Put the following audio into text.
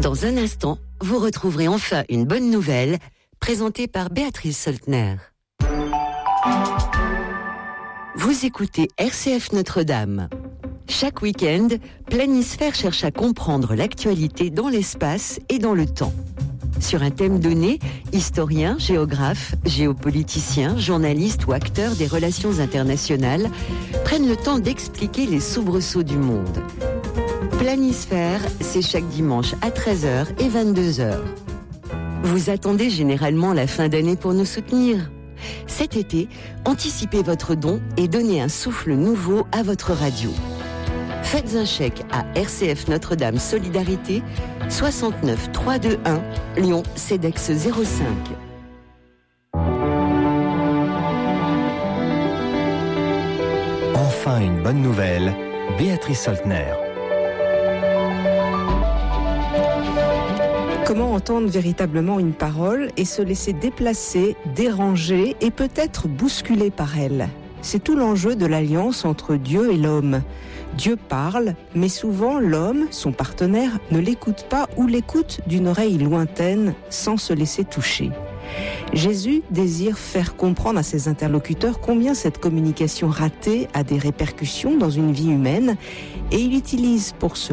Dans un instant, vous retrouverez enfin une bonne nouvelle présentée par Béatrice Soltner. Vous écoutez RCF Notre-Dame. Chaque week-end, Planisphère cherche à comprendre l'actualité dans l'espace et dans le temps. Sur un thème donné, historiens, géographes, géopoliticiens, journalistes ou acteurs des relations internationales prennent le temps d'expliquer les soubresauts du monde. Planisphère, c'est chaque dimanche à 13h et 22h. Vous attendez généralement la fin d'année pour nous soutenir. Cet été, anticipez votre don et donnez un souffle nouveau à votre radio. Faites un chèque à RCF Notre-Dame Solidarité, 69 321 Lyon CEDEX 05. Enfin une bonne nouvelle, Béatrice Soltner. Comment entendre véritablement une parole et se laisser déplacer, déranger et peut-être bousculer par elle ? C'est tout l'enjeu de l'alliance entre Dieu et l'homme. Dieu parle, mais souvent l'homme, son partenaire, ne l'écoute pas ou l'écoute d'une oreille lointaine sans se laisser toucher. Jésus désire faire comprendre à ses interlocuteurs combien cette communication ratée a des répercussions dans une vie humaine et il utilise pour ce